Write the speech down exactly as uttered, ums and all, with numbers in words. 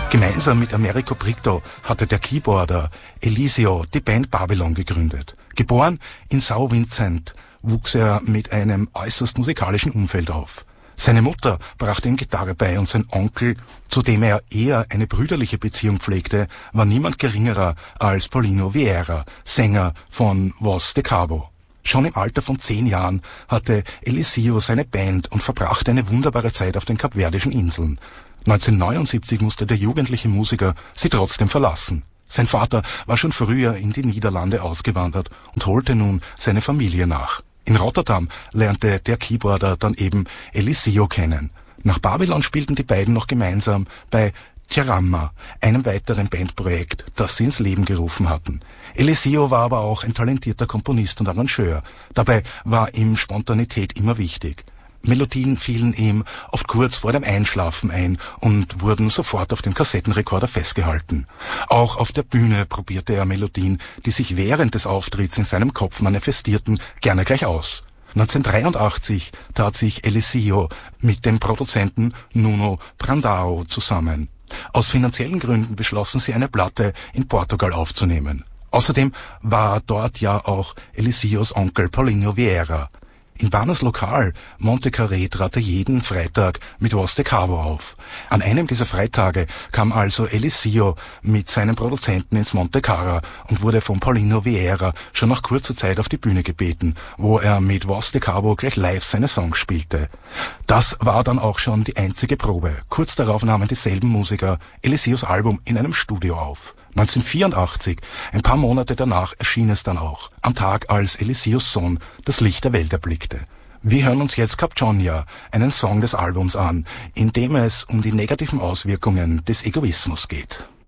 Gemeinsam mit Americo Brito hatte der Keyboarder Eliseo die Band Babylon gegründet. Geboren in São Vicente wuchs er mit einem äußerst musikalischen Umfeld auf. Seine Mutter brachte ihm Gitarre bei und sein Onkel, zu dem er eher eine brüderliche Beziehung pflegte, war niemand geringerer als Paulinho Vieira, Sänger von Voz de Cabo. Schon im Alter von zehn Jahren hatte Eliseo seine Band und verbrachte eine wunderbare Zeit auf den Kapverdischen Inseln. neunzehnhundertneunundsiebzig musste der jugendliche Musiker sie trotzdem verlassen. Sein Vater war schon früher in die Niederlande ausgewandert und holte nun seine Familie nach. In Rotterdam lernte der Keyboarder dann eben Eliseo kennen. Nach Babylon spielten die beiden noch gemeinsam bei Tjarama, einem weiteren Bandprojekt, das sie ins Leben gerufen hatten. Eliseo war aber auch ein talentierter Komponist und Arrangeur. Dabei war ihm Spontanität immer wichtig. Melodien fielen ihm oft kurz vor dem Einschlafen ein und wurden sofort auf dem Kassettenrekorder festgehalten. Auch auf der Bühne probierte er Melodien, die sich während des Auftritts in seinem Kopf manifestierten, gerne gleich aus. neunzehnhundertdreiundachtzig tat sich Eliseo mit dem Produzenten Nuno Brandão zusammen. Aus finanziellen Gründen beschlossen sie, eine Platte in Portugal aufzunehmen. Außerdem war dort ja auch Eliseos Onkel Paulinho Vieira. In Banas Lokal Monte Carré trat er jeden Freitag mit Voz de Cabo auf. An einem dieser Freitage kam also Eliseo mit seinem Produzenten ins Monte Carlo und wurde von Paulinho Vieira schon nach kurzer Zeit auf die Bühne gebeten, wo er mit Voz de Cabo gleich live seine Songs spielte. Das war dann auch schon die einzige Probe. Kurz darauf nahmen dieselben Musiker Eliseos Album in einem Studio auf. neunzehnhundertvierundachtzig, ein paar Monate danach, erschien es dann auch, am Tag, als Eliseos Sohn das Licht der Welt erblickte. Wir hören uns jetzt Capjonia, einen Song des Albums an, in dem es um die negativen Auswirkungen des Egoismus geht.